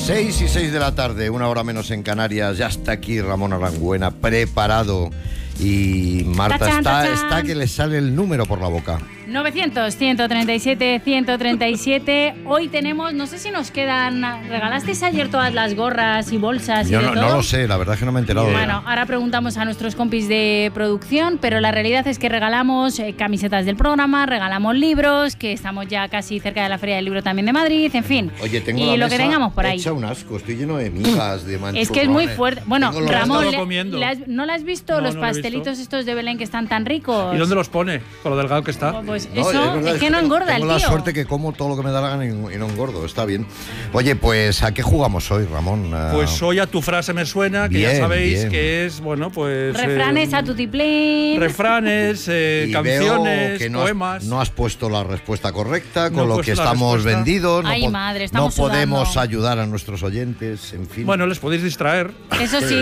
6:06 de la tarde, una hora menos en Canarias. Ya está aquí Ramón Arangüena, preparado. Y Marta ¡Tachán! está que le sale el número por la boca. 900-137-137. Hoy tenemos, no sé si nos quedan... ¿Regalasteis ayer todas las gorras y bolsas y Yo de no todo? lo sé, la verdad es que no me he enterado. Bueno, ahora preguntamos a nuestros compis de producción, pero la realidad es que regalamos camisetas del programa, regalamos libros, que estamos ya casi cerca de la Feria del Libro también de Madrid, en fin. Oye, tengo y la lo mesa que tengamos por ahí. hecha un asco, estoy lleno de migas, de manchurrones. Es que es muy fuerte. Bueno, Tengo los Ramón, comiendo. ¿no le has visto No, los no lo he pastelitos visto. estos de Belén que están tan ricos? ¿Y dónde los pone? Con lo delgado que está. Pues No, eso, verdad, es que no engorda el tengo tío. la suerte que como todo lo que me da la gana y no engordo, está bien. Oye, pues ¿a qué jugamos hoy, Ramón? Pues hoy a tu frase me suena, que ya Bien, sabéis bien. que es, bueno, pues... Refranes a tutiplén. Refranes, Y canciones, veo que poemas. no has puesto la respuesta correcta, No con he lo puesto que la estamos respuesta. vendidos. Ay, madre, estamos no podemos sudando. ayudar a nuestros oyentes, en fin. Bueno, les podéis distraer. Eso sí,